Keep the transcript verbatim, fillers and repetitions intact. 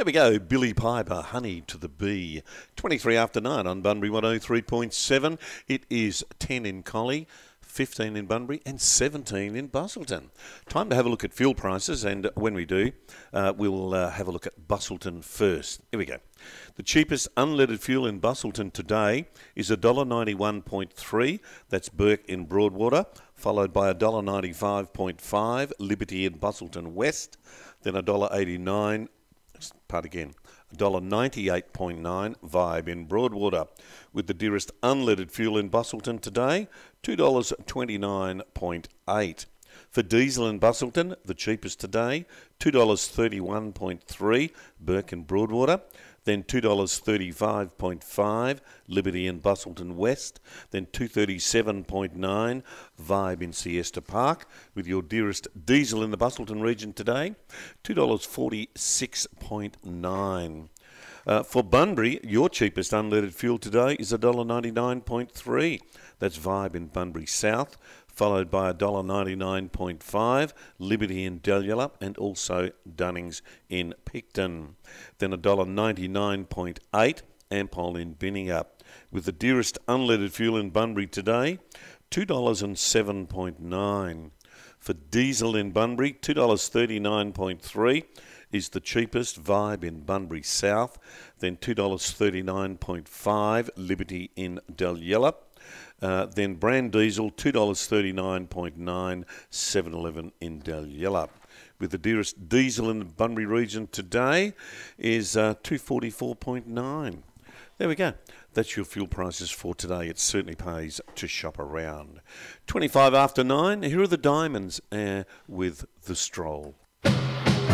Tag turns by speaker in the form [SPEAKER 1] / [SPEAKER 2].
[SPEAKER 1] There we go, Billy Piper, Honey to the Bee. twenty-three after nine on Bunbury one oh three point seven. It is ten in Collie, fifteen in Bunbury and seventeen in Busselton. Time to have a look at fuel prices, and when we do, uh, we'll uh, have a look at Busselton first. Here we go. The cheapest unleaded fuel in Busselton today is one dollar ninety-one point three. That's Burke in Broadwater, followed by one dollar ninety-five point five, Liberty in Busselton West, then one dollar eighty-nine. Part again, one dollar ninety-eight point nine, Vibe in Broadwater. With the dearest unleaded fuel in Busselton today, two dollars twenty-nine point eight. For diesel in Busselton, the cheapest today, two dollars thirty-one point three, Burke in Broadwater. Then two dollars thirty-five point five, Liberty in Busselton West. Then two dollars thirty-seven point nine, Vibe in Siesta Park. With your dearest diesel in the Busselton region today, two dollars forty-six point nine. Uh, for Bunbury, your cheapest unleaded fuel today is one dollar ninety-nine point three. That's Vibe in Bunbury South, followed by one dollar ninety-nine point five, Liberty in Delyulla, and also Dunnings in Picton. Then one dollar ninety-nine point eight, Ampol in Binninga. With the dearest unleaded fuel in Bunbury today, two dollars seven point nine. For diesel in Bunbury, two dollars thirty-nine point three is the cheapest, Vibe in Bunbury South. Then two dollars thirty-nine point five, Liberty in Delyulla. Uh, then brand diesel, two dollars thirty-nine point nine, seven eleven in Delyulla. With the dearest diesel in the Bunbury region today is uh, two dollars forty-four point nine. There we go. That's your fuel prices for today. It certainly pays to shop around. twenty-five after nine, here are the Diamonds uh, with The Stroll.